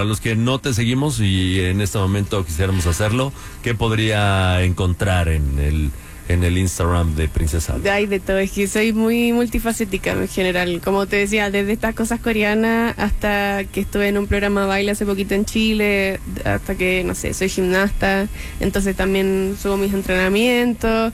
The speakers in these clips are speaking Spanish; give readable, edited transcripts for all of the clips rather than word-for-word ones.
para los que no te seguimos y en este momento quisiéramos hacerlo, ¿qué podría encontrar en el Instagram de Princesa Alba? Hay de todo, es que soy muy multifacética en general. Como te decía, desde estas cosas coreanas hasta que estuve en un programa de baile hace poquito en Chile, hasta que, no sé, soy gimnasta, entonces también subo mis entrenamientos,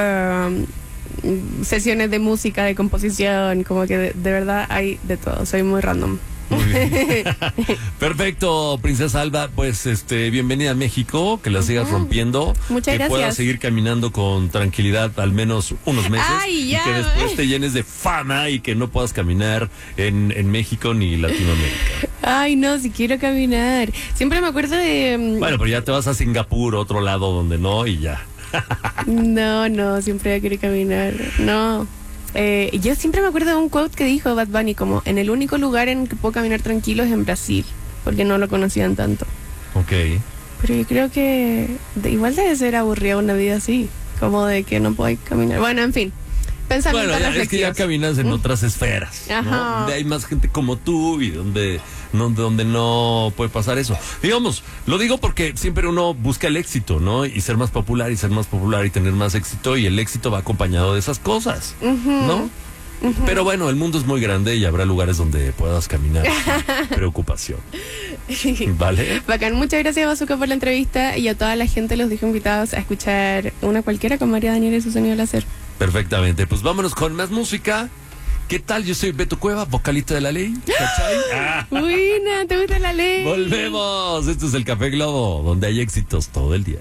sesiones de música, de composición, como que de verdad hay de todo, soy muy random. Muy bien. Perfecto, Princesa Alba, pues bienvenida a México, que la sigas rompiendo. Muchas gracias. Que puedas seguir caminando con tranquilidad al menos unos meses. Ay, ya. Y que después te llenes de fama y que no puedas caminar en México ni Latinoamérica. Ay, no, si quiero caminar. Siempre me acuerdo de... Bueno, pero ya te vas a Singapur, otro lado donde no, y ya. No, siempre voy a querer caminar. No. Yo siempre me acuerdo de un quote que dijo Bad Bunny, como, en el único lugar en que puedo caminar tranquilo es en Brasil, porque no lo conocían tanto. Ok. Pero yo creo que igual debe ser aburrida una vida así, como de que no puedo caminar. Bueno, en fin. Pensamientos Bueno, es que ya reflexivos. caminas en otras esferas, ¿no? Ajá. Donde hay más gente como tú y donde no puede pasar eso. Digamos, lo digo porque siempre uno busca el éxito, ¿no? Y ser más popular y ser más popular y tener más éxito, y el éxito va acompañado de esas cosas, ¿no? Pero bueno, el mundo es muy grande y habrá lugares donde puedas caminar sin preocupación. ¿Vale? Bacán, muchas gracias, Bazooka, por la entrevista, y a toda la gente los dejo invitados a escuchar una cualquiera con María Daniela y su sonido láser. Perfectamente, pues vámonos con más música. ¿Qué tal? Yo soy Beto Cueva, vocalista de La Ley. ¿Cachai? Buena, ¿te gusta La Ley? Volvemos. Esto es el Café Globo, donde hay éxitos todo el día.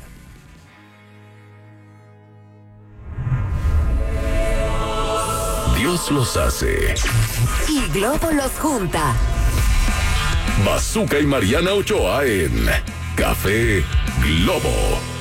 Dios los hace y Globo los junta. Bazooka y Mariana Ochoa en Café Globo.